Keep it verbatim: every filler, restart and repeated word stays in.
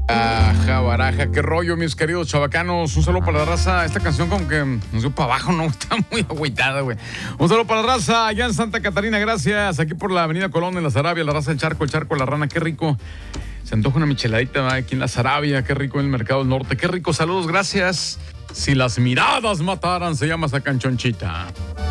Baraja, baraja, qué rollo, mis queridos chavacanos. Un saludo para la raza. Esta canción como que nos dio para abajo, ¿no? Está muy agüitada, güey. Un saludo para la raza allá en Santa Catarina, gracias. Aquí por la avenida Colón en la Sarabia, la raza del Charco, el Charco, la Rana, qué rico. Se antoja una micheladita, ¿verdad? Aquí en la Sarabia, qué rico en el Mercado del Norte, qué rico. Saludos, gracias. Si las miradas mataran, se llama esa canchonchita.